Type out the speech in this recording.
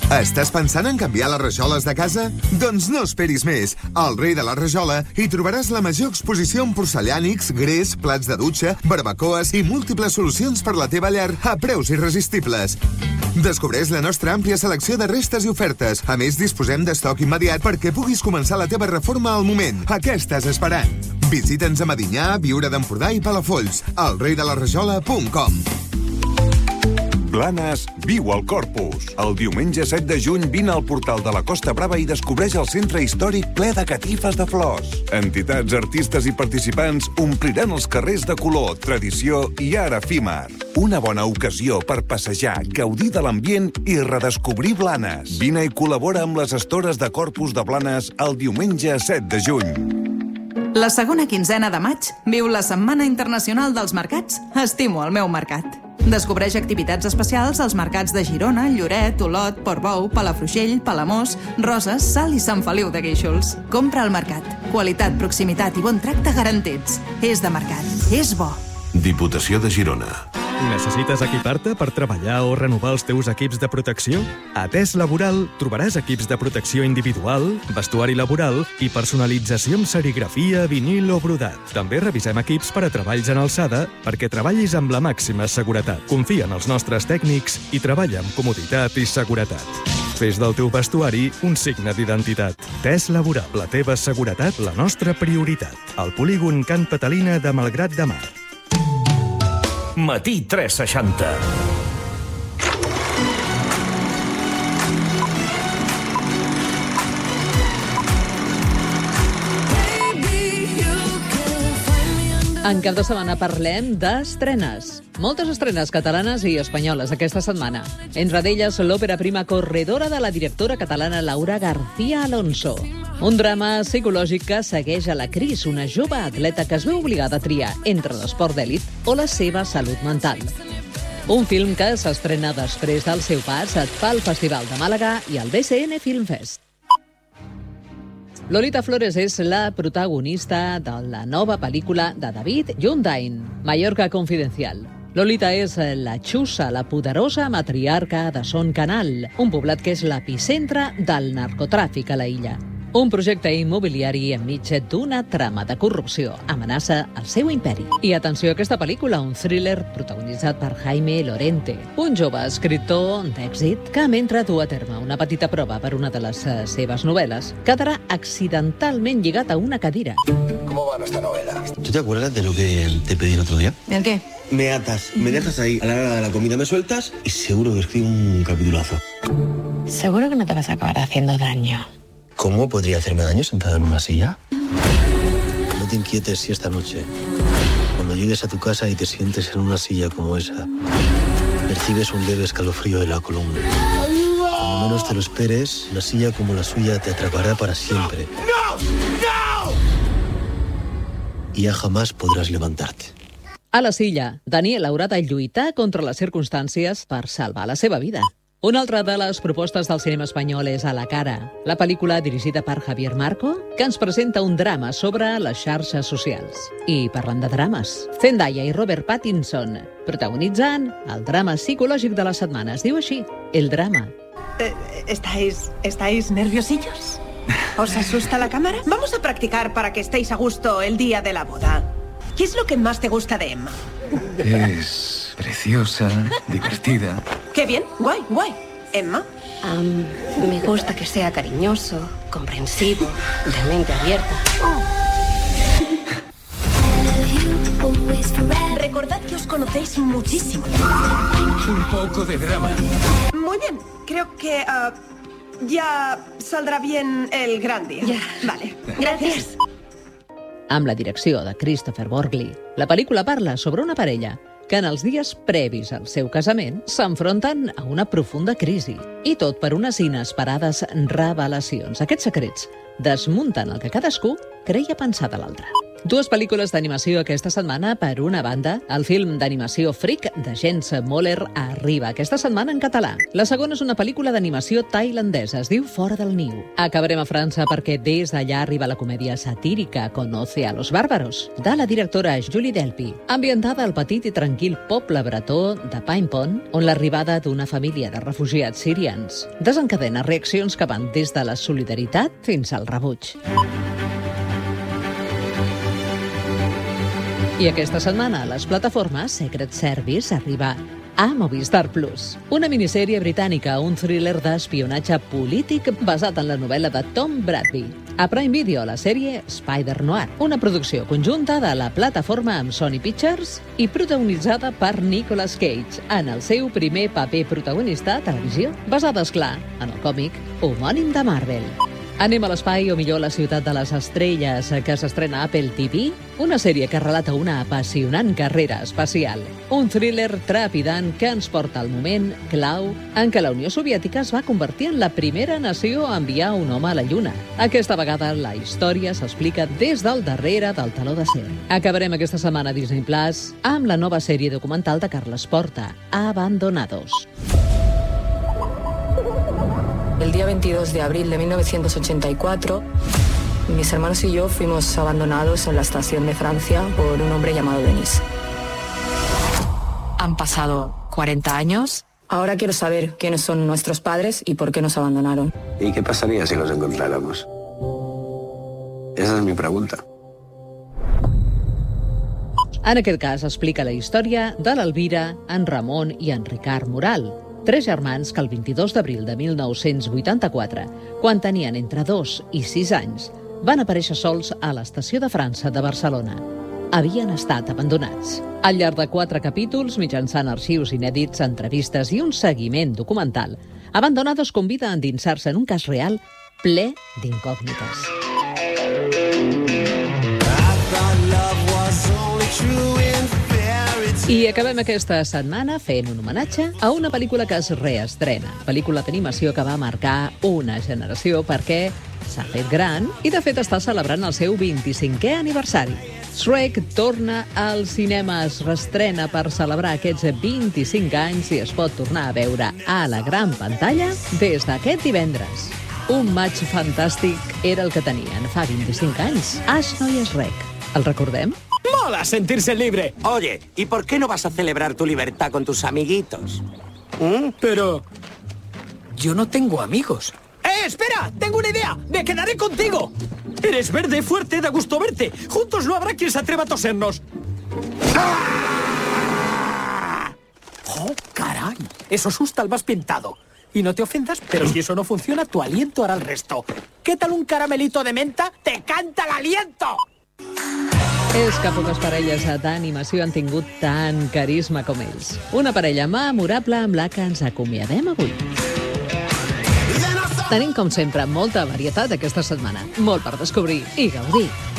Estàs pensant en canviar les rajoles de casa? Doncs no esperis més. Al Rei de la Rajola hi trobaràs la major exposició en porcellànics, gres, plats de dutxa, barbacoes i múltiples solucions per la teva llar a preus irresistibles. Descobreix la nostra àmplia selecció de restes i ofertes. A més, disposem d'estoc immediat perquè puguis començar la teva reforma al moment. A què estàs esperant? Visita'ns a Medinyà, Biure d'Empordà i Palafolls. elreidelarajola.com. Blanes viu al Corpus. El diumenge 7 de juny vine al portal de la Costa Brava i descobreix el centre històric ple de catifes de flors. Entitats, artistes i participants ompliran els carrers de color, tradició i art efímer. Una bona ocasió per passejar, gaudir de l'ambient i redescobrir Blanes. Vine i col·labora amb les estores de Corpus de Blanes el diumenge 7 de juny. La segona quinzena de maig viu la Setmana Internacional dels Mercats Estimo el meu mercat. Descobreix activitats especials als mercats de Girona, Lloret, Olot, Portbou, Palafrugell, Palamós, Roses, Salt i Sant Feliu de Guíxols. Compra al mercat. Qualitat, proximitat i bon tracte garantits. És de mercat. És bo. Diputació de Girona. Necessites equipar-te per treballar o renovar els teus equips de protecció? A Tes Laboral trobaràs equips de protecció individual, vestuari laboral i personalització amb serigrafia, vinil o brodat. També revisem equips per a treballs en alçada perquè treballis amb la màxima seguretat. Confia en els nostres tècnics i treballa amb comoditat i seguretat. Fes del teu vestuari un signe d'identitat. Tes Laboral, la teva seguretat, la nostra prioritat. Al polígon Can Patalina de Malgrat de Mar. Matí 360. En cap de setmana parlem d'estrenes. Moltes estrenes catalanes i espanyoles aquesta setmana. Entre d'elles, l'òpera prima Corredora de la directora catalana Laura García Alonso. Un drama psicològic que segueix a la Cris, una jove atleta que es veu obligada a triar entre l'esport d'èlit o la seva salut mental. Un film que s'estrena després del seu pas pel Festival de Màlaga i el BCN Film Fest. Lolita Flores és la protagonista de la nova pel·lícula de David Yundain, Mallorca Confidencial. Lolita és la Xusa, la poderosa matriarca de Son Canal, un poblat que és l'epicentre del narcotràfic a la illa. Un projecte immobiliari enmig d'una trama de corrupció amenaça el seu imperi. I atenció a aquesta pel·lícula, un thriller protagonitzat per Jaime Lorente, un jove escriptor d'èxit que, mentre du a terme una petita prova per una de les seves novel·les, quedarà accidentalment lligat a una cadira. ¿Cómo va nuestra novela? ¿Tú te acuerdas de lo que te pedí el otro día? ¿El qué? Me atas, me dejas ahí, a la hora de la comida me sueltas y seguro que escribo un capitulazo. Seguro que no te vas a acabar haciendo daño. ¿Cómo podría hacerme daño sentado en una silla? No te inquietes si esta noche, cuando llegues a tu casa y te sientes en una silla como esa, percibes un leve escalofrío de la columna. Cuando menos te lo esperes, una silla como la suya te atrapará para siempre. ¡No! ¡No! Y ya jamás podrás levantarte. A la silla, Daniel haurà de lluitar contra les circumstàncies per salvar la seva vida. Una altra de les propostes del cinema espanyol és A la cara, la pel·lícula dirigida per Javier Marco, que ens presenta un drama sobre les xarxes socials. I parlant de drames, Zendaya i Robert Pattinson protagonitzant el drama psicològic de la setmana. Es diu així, El drama. ¿Estáis nerviosillos? ¿Os asusta la cámara? Vamos a practicar para que estéis a gusto el día de la boda. ¿Qué es lo que más te gusta de Emma? Es preciosa, divertida. ¡Qué bien! ¡Guay, guay! ¿Emma? Me gusta que sea cariñoso, comprensivo, de mente abierta. Recordad que os conocéis muchísimo. Un poco de drama. Muy bien. Creo que ya saldrá bien el gran día. Ya. Vale. Gracias. Amb la direcció de Christopher Borgli, la pel·lícula parla sobre una parella que en els dies previs al seu casament s'enfronten a una profunda crisi. I tot per unes inesperades revelacions. Aquests secrets desmunten el que cadascú creia pensar de l'altre. Dues pel·lícules d'animació aquesta setmana. Per una banda, el film d'animació Freak de Jens Moller arriba aquesta setmana en català. La segona és una pel·lícula d'animació tailandesa, es diu Fora del niu. Acabarem a França perquè des d'allà arriba la comèdia satírica Conoce a los bárbaros, de la directora Julie Delpy, ambientada al petit i tranquil poble bretó de Paimpont, on l'arribada d'una família de refugiats sirians desencadena reaccions que van des de la solidaritat fins al rebuig. I aquesta setmana a les plataformes Secret Service arriba a Movistar Plus. Una minissèrie britànica, un thriller d'espionatge polític basat en la novel·la de Tom Bradby. A Prime Video, la sèrie Spider Noir, una producció conjunta de la plataforma amb Sony Pictures i protagonitzada per Nicolas Cage en el seu primer paper protagonista a televisió, basada, esclar, en el còmic homònim de Marvel. Anem a l'espai, o millor la ciutat de les estrelles, que s'estrena a Apple TV, una sèrie que relata una apassionant carrera espacial. Un thriller trepidant que ens porta al moment clau en què la Unió Soviètica es va convertir en la primera nació a enviar un home a la Lluna. Aquesta vegada la història s'explica des del darrere del teló d'acer. Acabarem aquesta setmana a Disney Plus amb la nova sèrie documental de Carles Porta, Abandonados. El día 22 de abril de 1984, mis hermanos y yo fuimos abandonados en la estación de Francia por un hombre llamado Denis. Han pasado 40 años. Ahora quiero saber quiénes son nuestros padres y por qué nos abandonaron. ¿Y qué pasaría si los encontráramos? Esa es mi pregunta. En aquest cas explica la història de l'Elvira, en Ramon i en Ricard Moral, tres germans que el 22 d'abril de 1984, quan tenien entre 2 i 6 anys, van aparèixer sols a l'estació de França de Barcelona. Havien estat abandonats. Al llarg de 4 capítols, mitjançant arxius inèdits, entrevistes i un seguiment documental, Abandonados convida a endinsar-se en un cas real ple d'incògnites. I acabem aquesta setmana fent un homenatge a una pel·lícula que es reestrena. Pel·lícula d'animació que va marcar una generació perquè s'ha fet gran i de fet està celebrant el seu 25è aniversari. Shrek torna al cinema, es reestrena per celebrar aquests 25 anys i es pot tornar a veure a la gran pantalla des d'aquest divendres. Un maig fantàstic era el que tenien fa 25 anys. Ashno i Shrek. El recordem? ¡Mola sentirse libre! Oye, ¿y por qué no vas a celebrar tu libertad con tus amiguitos? Pero... yo no tengo amigos. ¡Espera! ¡Tengo una idea! ¡Me quedaré contigo! Eres verde, fuerte, da gusto verte. Juntos no habrá quien se atreva a tosernos. ¡Ah! ¡Oh, caray! Eso asusta al más pintado. Y no te ofendas, pero si eso no funciona, tu aliento hará el resto. ¿Qué tal un caramelito de menta? ¡Te canta el aliento! És que poques parelles d'animació han tingut tant carisma com ells. Una parella memorable amb la que ens acomiadem avui. Tenim, com sempre, molta varietat aquesta setmana. Molt per descobrir i gaudir.